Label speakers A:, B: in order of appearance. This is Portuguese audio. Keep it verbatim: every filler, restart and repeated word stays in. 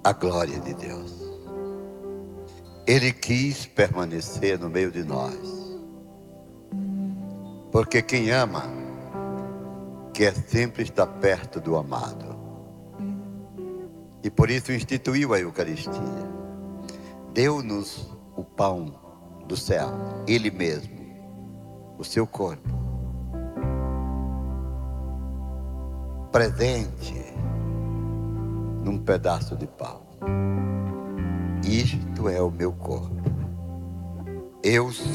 A: a glória de Deus. Ele quis permanecer no meio de nós, porque quem ama quer sempre estar perto do amado, e por isso instituiu a Eucaristia. Deu-nos o pão do céu, Ele mesmo, o seu corpo, presente num pedaço de pau. Isto é o meu corpo. Eu